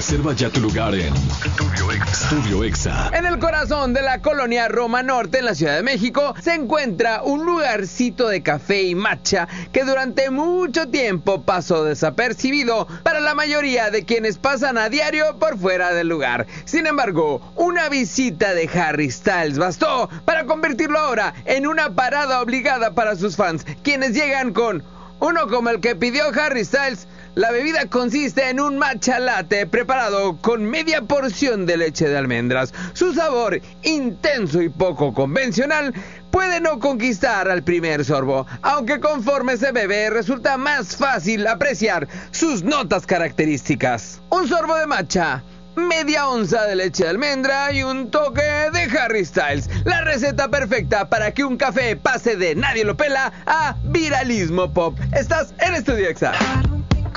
Reserva ya tu lugar en Estudio Exa. En el corazón de la colonia Roma Norte, en la Ciudad de México, se encuentra un lugarcito de café y matcha que durante mucho tiempo pasó desapercibido para la mayoría de quienes pasan a diario por fuera del lugar. Sin embargo, una visita de Harry Styles bastó para convertirlo ahora en una parada obligada para sus fans, quienes llegan con uno como el que pidió Harry Styles. La bebida consiste en un matcha latte preparado con media porción de leche de almendras. Su sabor, intenso y poco convencional, puede no conquistar al primer sorbo, aunque conforme se bebe resulta más fácil apreciar sus notas características. Un sorbo de matcha, media onza de leche de almendra y un toque de Harry Styles. La receta perfecta para que un café pase de nadie lo pela a viralismo pop. Estás en Estudio Exa.